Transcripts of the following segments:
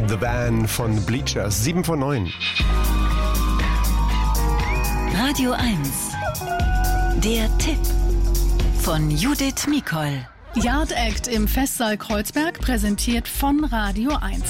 The Van von Bleachers. 7 von 9. Radio 1. Der Tipp von Judith Mikol. Yard Act im Festsaal Kreuzberg, präsentiert von Radio 1.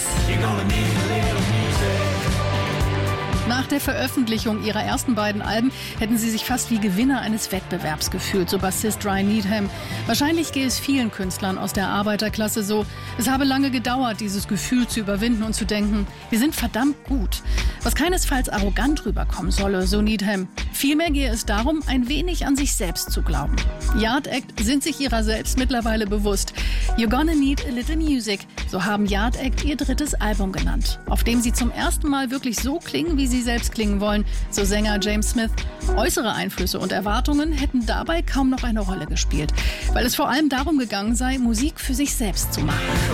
Nach der Veröffentlichung ihrer ersten beiden Alben hätten sie sich fast wie Gewinner eines Wettbewerbs gefühlt, so Bassist Ryan Needham. Wahrscheinlich gehe es vielen Künstlern aus der Arbeiterklasse so. Es habe lange gedauert, dieses Gefühl zu überwinden und zu denken, wir sind verdammt gut. Was keinesfalls arrogant rüberkommen solle, so Needham. Vielmehr gehe es darum, ein wenig an sich selbst zu glauben. Yard Act sind sich ihrer selbst mittlerweile bewusst. You're gonna need a little music, so haben Yard Act ihr drittes Album genannt, auf dem sie zum ersten Mal wirklich so klingen, wie sie selbst klingen wollen, so Sänger James Smith. Äußere Einflüsse und Erwartungen hätten dabei kaum noch eine Rolle gespielt, weil es vor allem darum gegangen sei, Musik für sich selbst zu machen.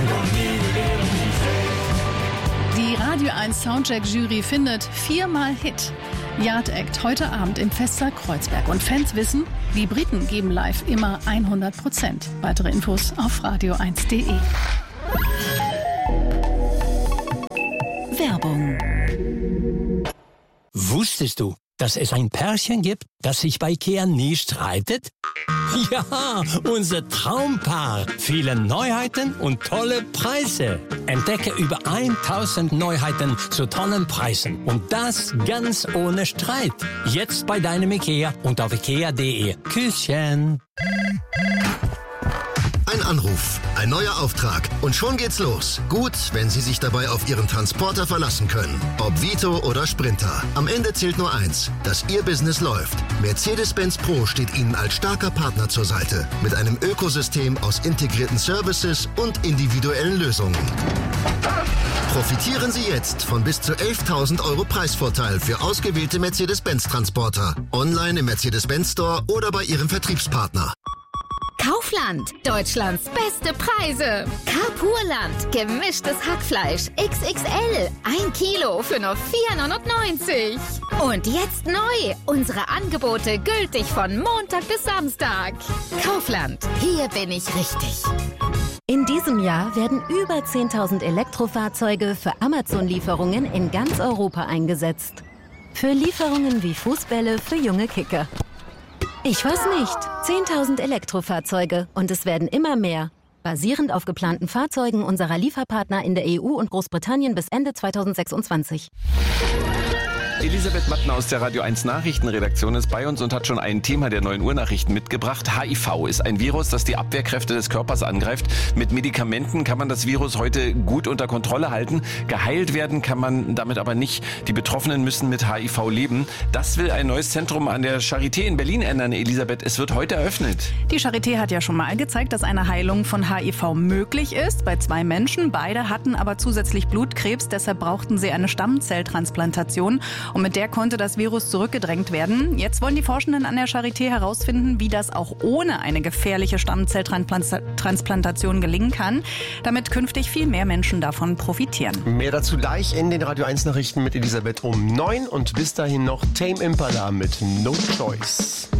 Die Radio 1 Soundcheck-Jury findet 4-mal Hit. Yard Act heute Abend im Festsaal Kreuzberg. Und Fans wissen, die Briten geben live immer 100%. Weitere Infos auf radio1.de. Werbung. Wusstest du, dass es ein Pärchen gibt, das sich bei IKEA nie streitet? Ja, unser Traumpaar. Viele Neuheiten und tolle Preise. Entdecke über 1000 Neuheiten zu tollen Preisen. Und das ganz ohne Streit. Jetzt bei deinem IKEA und auf IKEA.de. Küsschen. Ein Anruf, ein neuer Auftrag und schon geht's los. Gut, wenn Sie sich dabei auf Ihren Transporter verlassen können. Ob Vito oder Sprinter. Am Ende zählt nur eins, dass Ihr Business läuft. Mercedes-Benz Pro steht Ihnen als starker Partner zur Seite. Mit einem Ökosystem aus integrierten Services und individuellen Lösungen. Profitieren Sie jetzt von bis zu 11.000 € Preisvorteil für ausgewählte Mercedes-Benz-Transporter. Online im Mercedes-Benz Store oder bei Ihrem Vertriebspartner. Kaufland, Deutschlands beste Preise. Carpurland, gemischtes Hackfleisch, XXL, 1 Kilo für nur 4,99 €. Und jetzt neu, unsere Angebote gültig von Montag bis Samstag. Kaufland, hier bin ich richtig. In diesem Jahr werden über 10.000 Elektrofahrzeuge für Amazon-Lieferungen in ganz Europa eingesetzt. Für Lieferungen wie Fußbälle für junge Kicker. Ich weiß nicht. 10.000 Elektrofahrzeuge und es werden immer mehr. Basierend auf geplanten Fahrzeugen unserer Lieferpartner in der EU und Großbritannien bis Ende 2026. Elisabeth Mattner aus der Radio 1 Nachrichtenredaktion ist bei uns und hat schon ein Thema der 9 Uhr Nachrichten mitgebracht. HIV ist ein Virus, das die Abwehrkräfte des Körpers angreift. Mit Medikamenten kann man das Virus heute gut unter Kontrolle halten. Geheilt werden kann man damit aber nicht. Die Betroffenen müssen mit HIV leben. Das will ein neues Zentrum an der Charité in Berlin ändern. Elisabeth, es wird heute eröffnet. Die Charité hat ja schon mal gezeigt, dass eine Heilung von HIV möglich ist bei 2 Menschen. Beide hatten aber zusätzlich Blutkrebs, deshalb brauchten sie eine Stammzelltransplantation. Und mit der konnte das Virus zurückgedrängt werden. Jetzt wollen die Forschenden an der Charité herausfinden, wie das auch ohne eine gefährliche Stammzelltransplantation gelingen kann, damit künftig viel mehr Menschen davon profitieren. Mehr dazu gleich in den Radio 1 Nachrichten mit Elisabeth um 9 und bis dahin noch Tame Impala mit No Choice.